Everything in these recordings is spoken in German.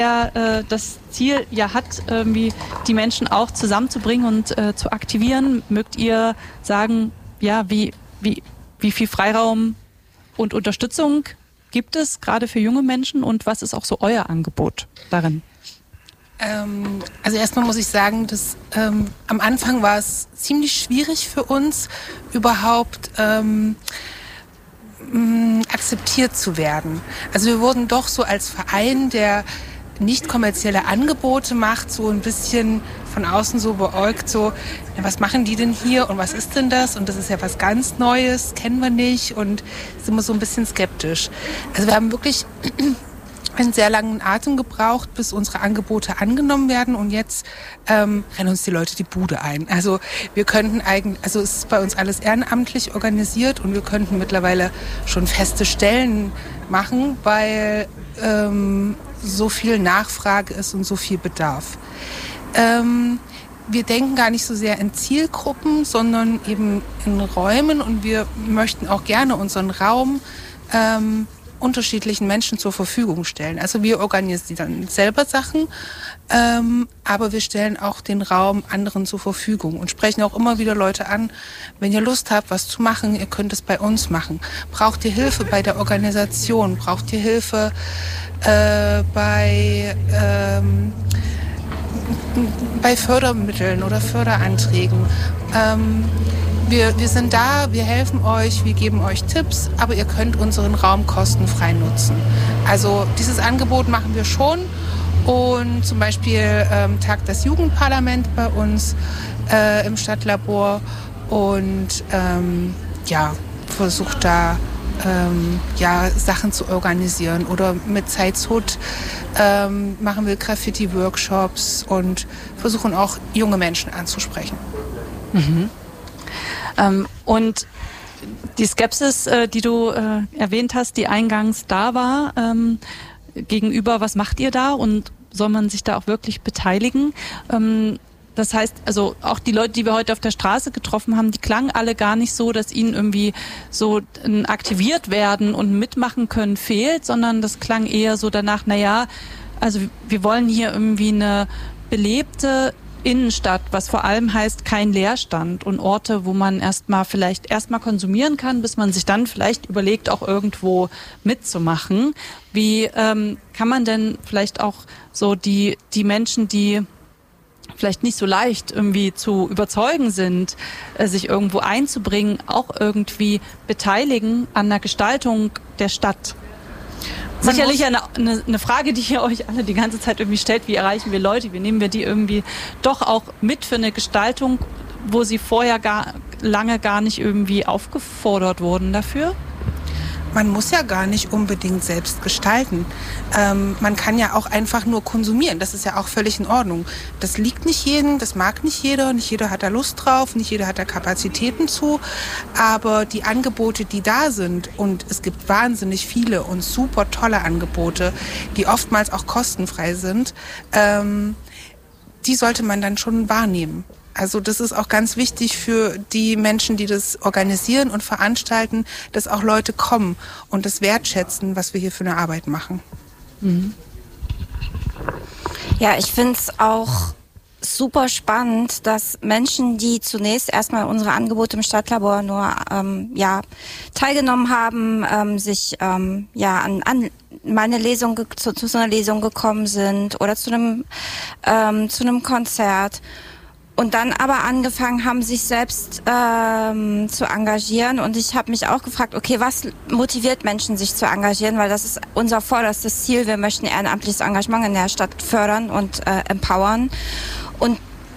das Ziel ja hat, irgendwie die Menschen auch zusammenzubringen und zu aktivieren. Mögt ihr sagen, ja, wie viel Freiraum und Unterstützung gibt es gerade für junge Menschen und was ist auch so euer Angebot darin? Also erstmal muss ich sagen, dass am Anfang war es ziemlich schwierig für uns, überhaupt akzeptiert zu werden. Also wir wurden doch so als Verein, der nicht kommerzielle Angebote macht, so ein bisschen von außen so beäugt, so, ja, was machen die denn hier und was ist denn das? Und das ist ja was ganz Neues, kennen wir nicht und sind immer so ein bisschen skeptisch. Also wir haben wirklich einen sehr langen Atem gebraucht, bis unsere Angebote angenommen werden und jetzt rennen uns die Leute die Bude ein. Also wir könnten es ist bei uns alles ehrenamtlich organisiert und wir könnten mittlerweile schon feste Stellen machen, weil so viel Nachfrage ist und so viel Bedarf. Wir denken gar nicht so sehr in Zielgruppen, sondern eben in Räumen und wir möchten auch gerne unseren Raum unterschiedlichen Menschen zur Verfügung stellen. Also wir organisieren selber Sachen, aber wir stellen auch den Raum anderen zur Verfügung und sprechen auch immer wieder Leute an, wenn ihr Lust habt, was zu machen, ihr könnt es bei uns machen. Braucht ihr Hilfe bei der Organisation? Braucht ihr Hilfe bei Fördermitteln oder Förderanträgen? Wir sind da, wir helfen euch, wir geben euch Tipps, aber ihr könnt unseren Raum kostenfrei nutzen. Also dieses Angebot machen wir schon und zum Beispiel tagt das Jugendparlament bei uns im Stadtlabor und versucht da Sachen zu organisieren. Oder mit Zeitshut machen wir Graffiti-Workshops und versuchen auch junge Menschen anzusprechen. Mhm. Und die Skepsis, die du erwähnt hast, die eingangs da war, gegenüber, was macht ihr da und soll man sich da auch wirklich beteiligen? Das heißt, also auch die Leute, die wir heute auf der Straße getroffen haben, die klangen alle gar nicht so, dass ihnen irgendwie so ein aktiviert werden und mitmachen können fehlt, sondern das klang eher so danach, also wir wollen hier irgendwie eine belebte Innenstadt, was vor allem heißt kein Leerstand und Orte, wo man vielleicht erstmal konsumieren kann, bis man sich dann vielleicht überlegt, auch irgendwo mitzumachen. Wie kann man denn vielleicht auch so die Menschen, die vielleicht nicht so leicht irgendwie zu überzeugen sind, sich irgendwo einzubringen, auch irgendwie beteiligen an der Gestaltung der Stadt? Sicherlich eine Frage, die ihr euch alle die ganze Zeit irgendwie stellt, wie erreichen wir Leute, wie nehmen wir die irgendwie doch auch mit für eine Gestaltung, wo sie vorher lange gar nicht irgendwie aufgefordert wurden dafür? Man muss ja gar nicht unbedingt selbst gestalten. Man kann ja auch einfach nur konsumieren. Das ist ja auch völlig in Ordnung. Das liegt nicht jedem, das mag nicht jeder hat da Lust drauf, nicht jeder hat da Kapazitäten zu. Aber die Angebote, die da sind, und es gibt wahnsinnig viele und super tolle Angebote, die oftmals auch kostenfrei sind, die sollte man dann schon wahrnehmen. Also das ist auch ganz wichtig für die Menschen, die das organisieren und veranstalten, dass auch Leute kommen und das wertschätzen, was wir hier für eine Arbeit machen. Mhm. Ja, ich finde es auch super spannend, dass Menschen, die zunächst erstmal unsere Angebote im Stadtlabor nur teilgenommen haben, sich an meine Lesung zu so einer Lesung gekommen sind oder zu einem Konzert. Und dann aber angefangen haben, sich selbst zu engagieren. Und ich habe mich auch gefragt, okay, was motiviert Menschen, sich zu engagieren? Weil das ist unser vorderstes Ziel. Wir möchten ehrenamtliches Engagement in der Stadt fördern und empowern. Und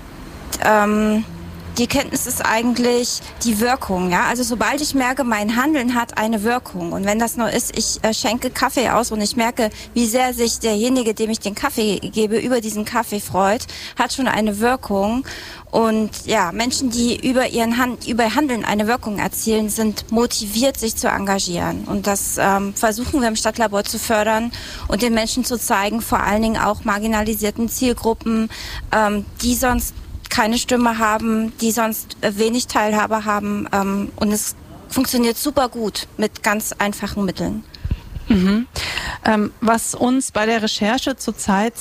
die Kenntnis ist eigentlich die Wirkung. Ja? Also sobald ich merke, mein Handeln hat eine Wirkung. Und wenn das nur ist, ich schenke Kaffee aus und ich merke, wie sehr sich derjenige, dem ich den Kaffee gebe, über diesen Kaffee freut, hat schon eine Wirkung. Und ja, Menschen, die über Handeln eine Wirkung erzielen, sind motiviert, sich zu engagieren. Und das versuchen wir im Stadtlabor zu fördern und den Menschen zu zeigen, vor allen Dingen auch marginalisierten Zielgruppen, die sonst keine Stimme haben, die sonst wenig Teilhabe haben. Und es funktioniert super gut mit ganz einfachen Mitteln. Mhm. Was uns bei der Recherche zurzeit